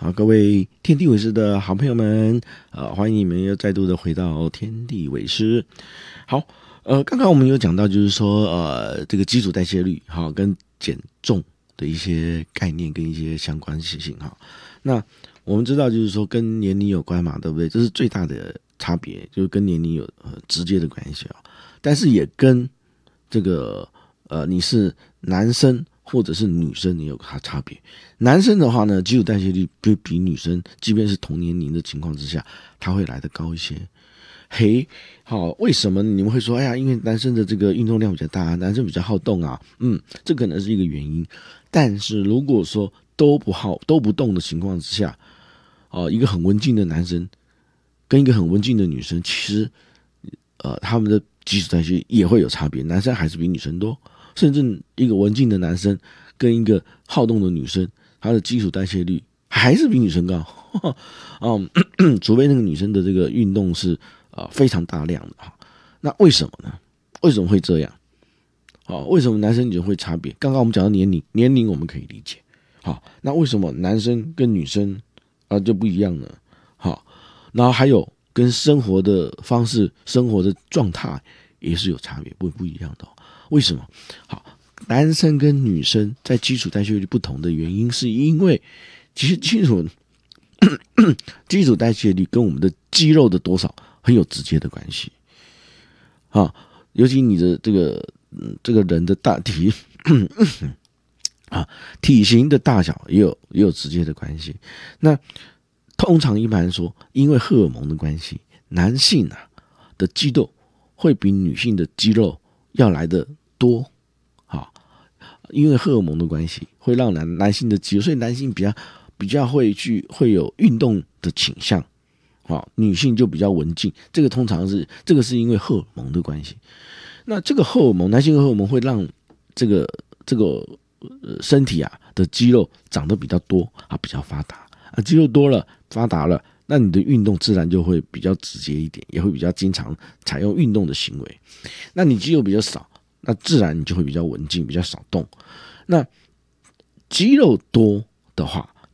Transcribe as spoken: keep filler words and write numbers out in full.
好，各位天地伟师的好朋友们，呃，欢迎你们又再度的回到天地伟师。好，呃，刚刚我们有讲到，就是说，呃，这个基础代谢率，哈，跟减重的一些概念跟一些相关性，哈。那我们知道，就是说跟年龄有关嘛，对不对？这是最大的差别，就是跟年龄有呃直接的关系啊。但是也跟这个呃，你是男生或者是女生，你有差差别。男生的话呢，基础代谢率就比女生，即便是同年龄的情况之下，他会来得高一些。嘿，好，为什么你们会说，哎呀，因为男生的这个运动量比较大，男生比较好动啊？嗯，这可能是一个原因。但是如果说都不好都不动的情况之下，哦、呃，一个很文静的男生跟一个很文静的女生，其实呃，他们的基础代谢也会有差别，男生还是比女生多，甚至一个文静的男生跟一个好动的女生，他的基础代谢率还是比女生高。嗯，除非那个女生的这个运动是啊、呃、非常大量的哈。那为什么呢？为什么会这样？好，为什么男生女生会差别？刚刚我们讲到年龄，年龄我们可以理解。好，那为什么男生跟女生啊、呃、就不一样呢？好，然后还有跟生活的方式、生活的状态也是有差别，不不一样的、哦。为什么？好，男生跟女生在基础代谢率不同的原因，是因为其实基础基础代谢率跟我们的肌肉的多少很有直接的关系啊，尤其你的这个、嗯、这个人的大体啊体型的大小也有也有直接的关系。那通常一般说，因为荷尔蒙的关系，男性啊的肌肉会比女性的肌肉要来的多，好，因为荷尔蒙的关系，会让男男性的肌肉，所以男性比较比较会去会有运动的倾向，好，女性就比较文静。这个通常是这个是因为荷尔蒙的关系。那这个荷尔蒙，男性荷尔蒙会让这个这个呃身体啊的肌肉长得比较多啊，比较发达啊，肌肉多了发达了，那你的运动自然就会比较直接一点，也会比较经常采用运动的行为。那你肌肉比较少，那自然你就会比较文静，比较少动。那肌肉多的话，